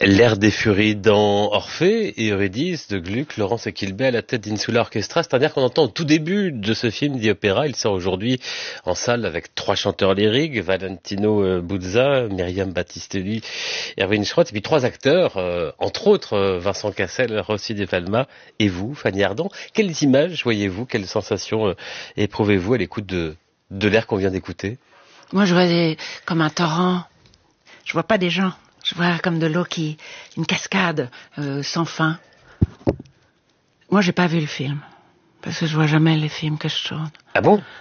L'air des furies dans Orphée et Eurydice de Gluck, Laurence Equilbé à la tête d'Insula Orchestra. C'est un air qu'on entend au tout début de ce film The Opera. Il sort aujourd'hui en salle avec 3 chanteurs lyriques, Valentino Buzza, Myriam Battistelli, Erwin Schrott, et puis 3 acteurs, entre autres Vincent Cassel, Rossi De Palma et vous, Fanny Ardant. Quelles images voyez-vous, quelles sensations éprouvez-vous à l'écoute de l'air qu'on vient d'écouter? Moi, je vois comme un torrent. Je vois pas des gens. Je vois comme de l'eau une cascade sans fin. Moi, j'ai pas vu le film parce que je vois jamais les films que je tourne. Ah bon?